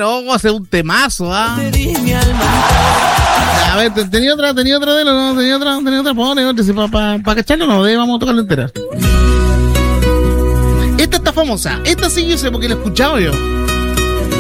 no, hace un temazo, ¿ah? A ver, tenía otra de lo, no, tenía otra, pone otra, si para cacharlo no, vamos a tocarlo entera. Esta está famosa, esta sí yo sé porque la he escuchado yo.